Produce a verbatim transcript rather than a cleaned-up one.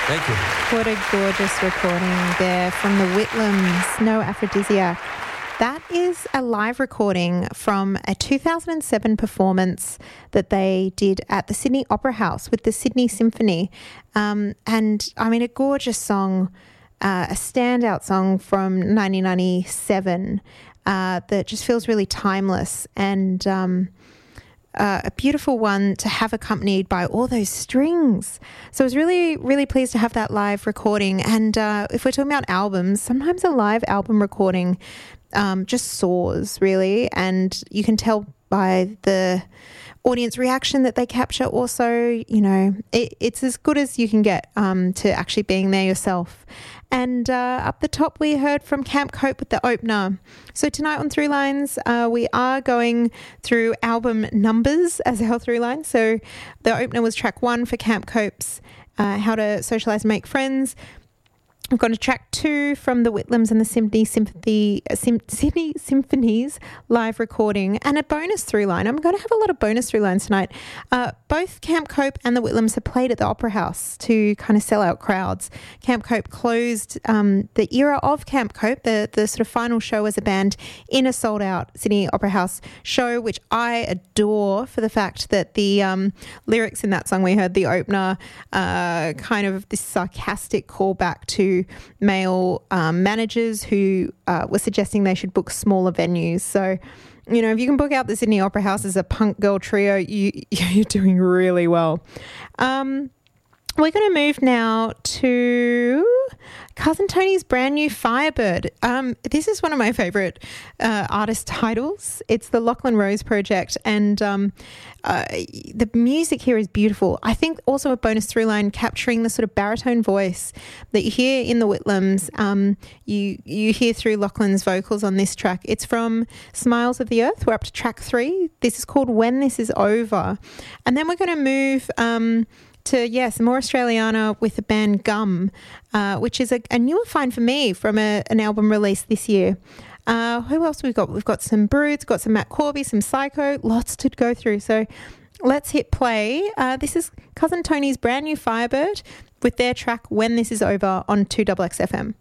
Thank you. What a gorgeous recording there from the Whitlams, No Aphrodisiac. That is a live recording from a two thousand seven performance that they did at the Sydney Opera House with the Sydney Symphony. Um, and, I mean, a gorgeous song, uh, a standout song from nineteen ninety-seven uh, that just feels really timeless and um, uh, a beautiful one to have accompanied by all those strings. So I was really, really pleased to have that live recording. And uh, if we're talking about albums, sometimes a live album recording Um, just soars, really, and you can tell by the audience reaction that they capture. Also, you know, it, it's as good as you can get um, to actually being there yourself. And uh, up the top, we heard from Camp Cope with the opener. So tonight on Through Lines, uh, we are going through album numbers as our through line. So the opener was track one for Camp Cope's uh, How to Socialise and Make Friends. We've gone to track two from the Whitlams and the Sydney Symphony, Sim, Sydney Symphony's live recording, and a bonus through line. I'm going to have a lot of bonus through lines tonight. Uh, both Camp Cope and the Whitlams have played at the Opera House to kind of sell out crowds. Camp Cope closed um, the era of Camp Cope, the, the sort of final show as a band, in a sold-out Sydney Opera House show, which I adore for the fact that the um, lyrics in that song we heard, the opener, uh, kind of this sarcastic callback to male um, managers who uh, were suggesting they should book smaller venues. So, you know, if you can book out the Sydney Opera House as a punk girl trio, you, you're doing really well. Um, we're going to move now to Cousin Tony's brand new Firebird. Um, this is one of my favourite uh, artist titles. It's the Lachlan Rose Project, and um, uh, the music here is beautiful. I think also a bonus through line capturing the sort of baritone voice that you hear in the Whitlams. Um, you you hear through Lachlan's vocals on this track. It's from Smiles of the Earth. We're up to track three. This is called When This Is Over, and then we're going to move Um, to, yes, more Australiana with the band Gum, uh, which is a, a newer find for me from a, an album released this year. Uh, who else we've got? We've got some Broods, got some Matt Corby, some Psycho, lots to go through. So let's hit play. Uh, this is Cousin Tony's brand new Firebird with their track When This Is Over on two X X F M.